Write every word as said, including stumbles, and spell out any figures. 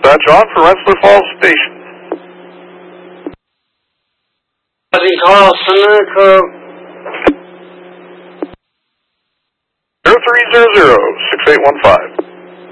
dispatch on for Rensselaer Falls Station. Call Seneca. zero three zero zero, six eight one five.